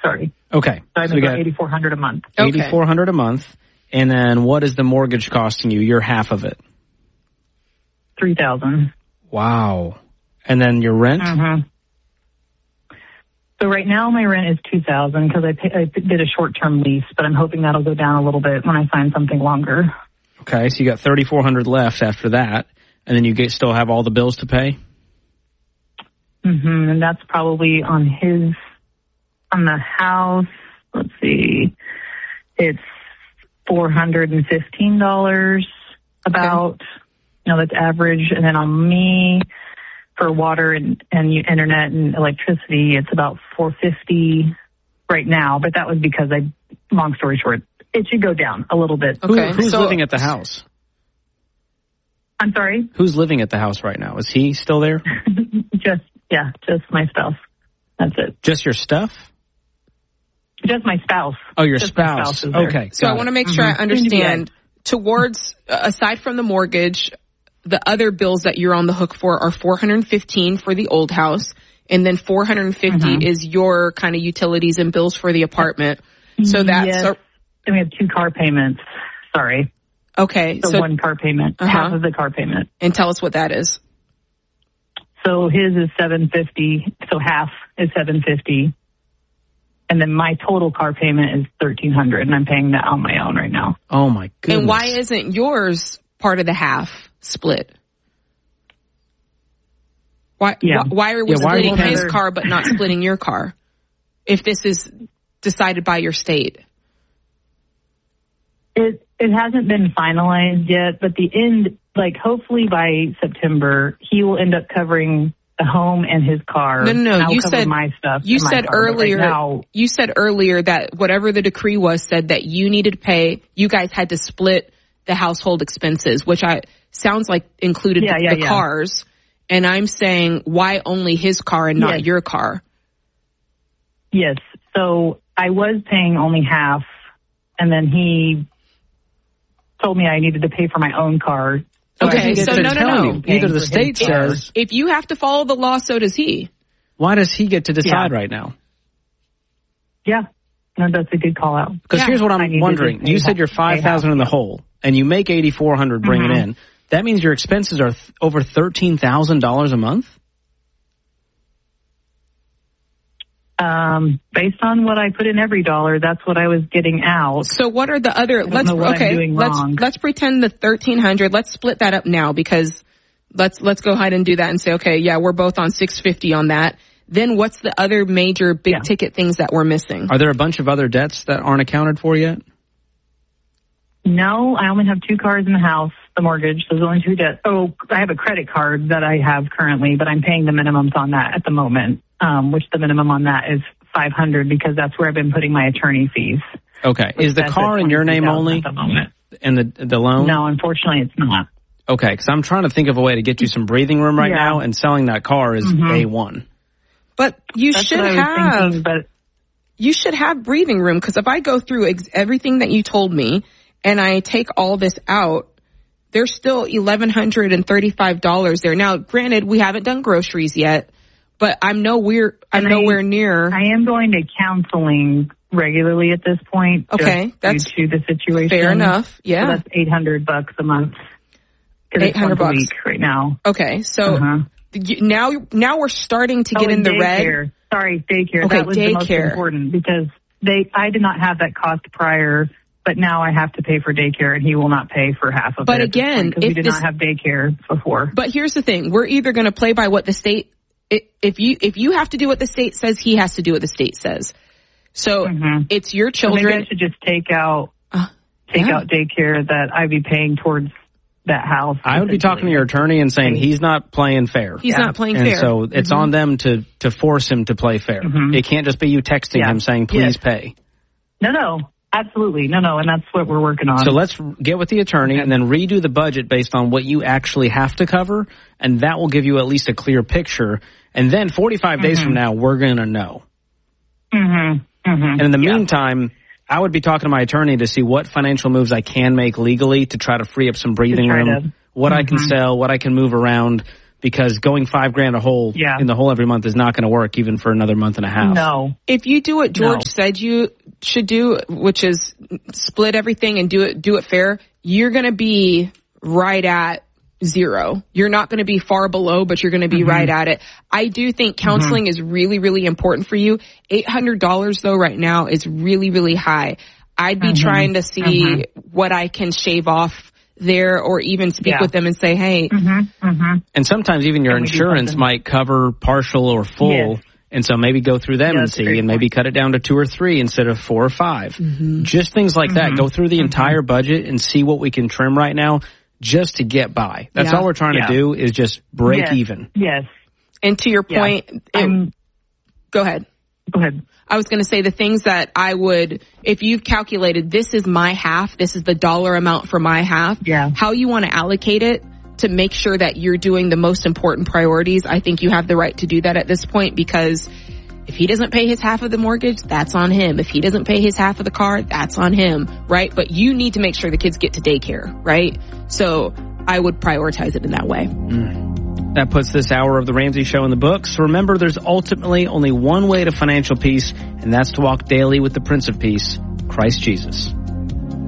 sorry. Okay. So I make about $8,400 a month. Okay. $8,400 a month. And then what is the mortgage costing you? Your half of it. $3,000. Wow. And then your rent? So right now my rent is $2,000 because I did a short-term lease, but I'm hoping that'll go down a little bit when I find something longer. Okay, so you got $3,400 left after that, and then you still have all the bills to pay? And that's probably on the house. Let's see. It's $415 about, that's average. And then on me for water and internet and electricity, it's about $450 right now. But that was because long story short, it should go down a little bit. Okay. Who's living at the house? I'm sorry? Who's living at the house right now? Is he still there? Just my spouse. That's it. Just your stuff? Just my spouse. Oh, your spouse. Okay. So I want to make sure I understand. Towards, aside from the mortgage, the other bills that you're on the hook for are $415 for the old house, and then $450 is your kind of utilities and bills for the apartment. So that's and we have 2 car payments. Sorry. Okay. So 1 car payment, half of the car payment. And tell us what that is. So his is $750. So half is $750. And then my total car payment is $1,300, and I'm paying that on my own right now. Oh my goodness! And why isn't yours part of the half split? Why are we splitting his car but not splitting your car? If this is decided by your state, it hasn't been finalized yet. But the end, hopefully by September, he will end up covering the home and his car. No. You said my stuff. You said earlier. You said earlier that whatever the decree was said that you needed to pay. You guys had to split the household expenses, which sounds like included the cars. And I'm saying, why only his car and not your car? Yes. So I was paying only half, and then he told me I needed to pay for my own car. Okay, so no. Either the state says... If you have to follow the law, so does he. Why does he get to decide right now? Yeah. No, that's a good call out. Because here's what I'm wondering. You said you're $5,000 in the hole, and you make $8,400 bringing in. That means your expenses are over $13,000 a month? Based on what I put in every dollar, that's what I was getting out. So what are the other? Let's pretend the $1,300. Let's split that up now, because let's go ahead and do that and say, okay, yeah, we're both on $650 on that. Then what's the other major big ticket things that we're missing? Are there a bunch of other debts that aren't accounted for yet? No, I only have 2 cars in the house, the mortgage. There's only 2 debts. Oh, I have a credit card that I have currently, but I'm paying the minimums on that at the moment. Which the minimum on that is $500, because that's where I've been putting my attorney fees. Okay. Is the car in your name only? At the moment. And the loan? No, unfortunately it's not. Okay, because I'm trying to think of a way to get you some breathing room right now, and selling that car is A1. But you should have breathing room, because if I go through everything that you told me and I take all this out, there's still $1,135 there. Now, granted, we haven't done groceries yet. But I'm nowhere near. I am going to counseling regularly at this point. Okay, that's due to the situation. Fair enough. Yeah, so that's $800 a month. $800 a week right now. Okay, so now we're starting to get in the red. Sorry, daycare. Okay, that was the most important, because I did not have that cost prior. But now I have to pay for daycare, and he will not pay for half of it. But again, because we did not have daycare before. But here's the thing: we're either going to play by what the state. If you have to do what the state says, he has to do what the state says. So it's your children. So maybe I should just take out daycare that I'd be paying towards that house. I would be talking to your attorney and saying he's not playing fair. He's not playing fair. So it's on them to force him to play fair. It can't just be you texting him saying, please pay. No. Absolutely. No. And that's what we're working on. So let's get with the attorney and then redo the budget based on what you actually have to cover. And that will give you at least a clear picture. And then 45 days from now, we're going to know. And in the meantime, I would be talking to my attorney to see what financial moves I can make legally to try to free up some breathing room, what I can sell, what I can move around, because going $5,000 in the hole every month is not going to work even for another month and a half. No. If you do what George said you should do, which is split everything and do it fair, you're going to be right at zero. You're not going to be far below, but you're going to be right at it. I do think counseling is really, really important for you. $800 though right now is really, really high. I'd be trying to see what I can shave off there, or even speak with them and say, hey. And sometimes even your insurance might cover partial or full. And so maybe go through them and see, and maybe cut it down to 2 or 3 instead of 4 or 5. Just things like that. Go through the entire budget and see what we can trim right now just to get by. That's all we're trying to do, is just break even. Yes. And to your point, go ahead. Go ahead. I was going to say the things that I would, if you've calculated, this is my half, this is the dollar amount for my half, how you want to allocate it to make sure that you're doing the most important priorities. I think you have the right to do that at this point, because if he doesn't pay his half of the mortgage, that's on him. If he doesn't pay his half of the car, that's on him, right? But you need to make sure the kids get to daycare, right? So I would prioritize it in that way. That puts this hour of The Ramsey Show in the books. Remember, there's ultimately only one way to financial peace, and that's to walk daily with the Prince of Peace, Christ Jesus.